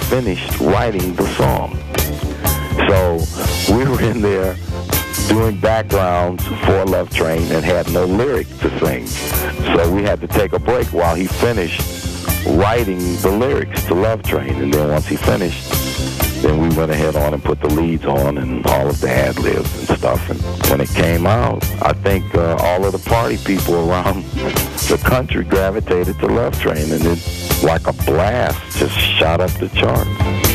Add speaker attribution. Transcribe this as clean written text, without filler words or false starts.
Speaker 1: finished writing the song. So we were in there doing backgrounds for Love Train and had no lyric to sing. So we had to take a break while he finished writing the lyrics to Love Train. And then once he finished, then we went ahead on and put the leads on and all of the ad-libs and stuff. And when it came out, I think all of the party people around the country gravitated to Love Train, and it, like a blast, just shot up the charts.